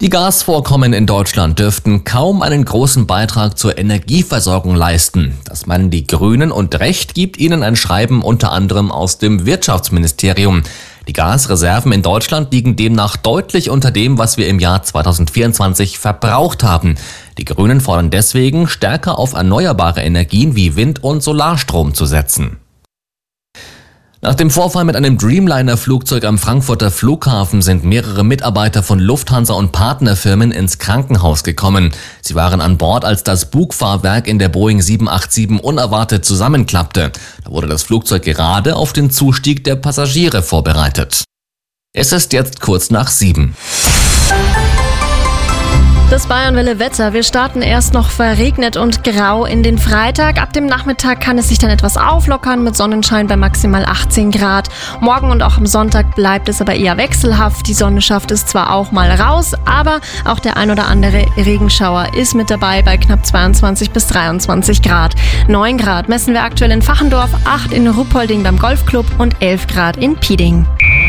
Die Gasvorkommen in Deutschland dürften kaum einen großen Beitrag zur Energieversorgung leisten. Das meinen die Grünen und Recht gibt ihnen ein Schreiben unter anderem aus dem Wirtschaftsministerium. Die Gasreserven in Deutschland liegen demnach deutlich unter dem, was wir im Jahr 2024 verbraucht haben. Die Grünen fordern deswegen, stärker auf erneuerbare Energien wie Wind- und Solarstrom zu setzen. Nach dem Vorfall mit einem Dreamliner-Flugzeug am Frankfurter Flughafen sind mehrere Mitarbeiter von Lufthansa und Partnerfirmen ins Krankenhaus gekommen. Sie waren an Bord, als das Bugfahrwerk in der Boeing 787 unerwartet zusammenklappte. Da wurde das Flugzeug gerade auf den Zustieg der Passagiere vorbereitet. Es ist jetzt kurz nach 7. Das Bayernwelle-Wetter. Wir starten erst noch verregnet und grau in den Freitag. Ab dem Nachmittag kann es sich dann etwas auflockern mit Sonnenschein bei maximal 18 Grad. Morgen und auch am Sonntag bleibt es aber eher wechselhaft. Die Sonne schafft es zwar auch mal raus, aber auch der ein oder andere Regenschauer ist mit dabei bei knapp 22 bis 23 Grad. 9 Grad messen wir aktuell in Fachendorf, 8 in Ruppolding beim Golfclub und 11 Grad in Pieding.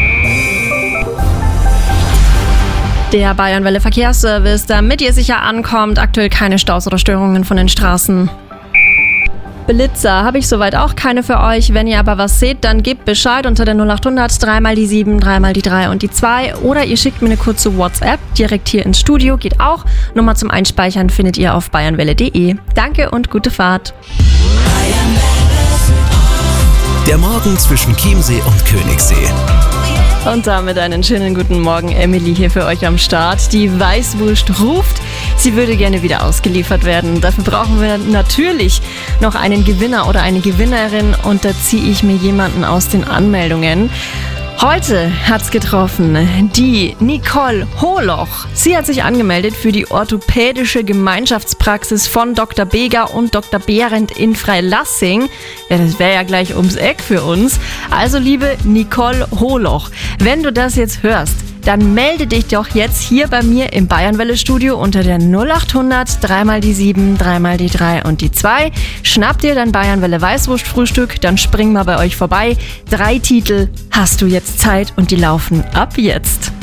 Der Bayernwelle Verkehrsservice, damit ihr sicher ankommt, aktuell keine Staus oder Störungen von den Straßen. Blitzer habe ich soweit auch keine für euch. Wenn ihr aber was seht, dann gebt Bescheid unter der 0800 3 mal die 7, 3 mal die 3 und die 2. Oder ihr schickt mir eine kurze WhatsApp direkt hier ins Studio, geht auch. Nummer zum Einspeichern findet ihr auf bayernwelle.de. Danke und gute Fahrt. Der Morgen zwischen Chiemsee und Königssee. Und damit einen schönen guten Morgen. Emily hier für euch am Start. Die Weißwurst ruft. Sie würde gerne wieder ausgeliefert werden. Dafür brauchen wir natürlich noch einen Gewinner oder eine Gewinnerin. Und da ziehe ich mir jemanden aus den Anmeldungen. Heute hat's getroffen, die Nicole Holoch. Sie hat sich angemeldet für die orthopädische Gemeinschaftspraxis von Dr. Beger und Dr. Behrendt in Freilassing. Ja, das wäre ja gleich ums Eck für uns. Also liebe Nicole Holoch, wenn du das jetzt hörst, dann melde dich doch jetzt hier bei mir im Bayernwelle-Studio unter der 0800 3 mal die 7, 3 mal die 3 und die 2. Schnapp dir dein Bayernwelle Weißwurstfrühstück, dann spring mal bei euch vorbei. 3 Titel hast du jetzt Zeit und die laufen ab jetzt.